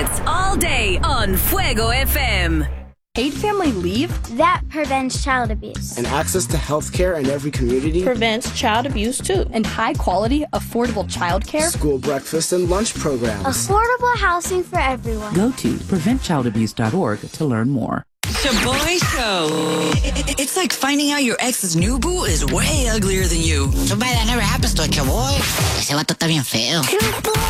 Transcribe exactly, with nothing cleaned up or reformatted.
favorites all day on Fuego F M. Paid family leave? That prevents child abuse. And access to health care in every community prevents child abuse too. And high quality, affordable child care? School breakfast and lunch programs. Affordable housing for everyone. Go to prevent child abuse dot org to learn more. Shaboy Show. It's like finding out your ex's new boo is way uglier than you. Too bad that never happens to a Chaboy. Ese vato está bien feo.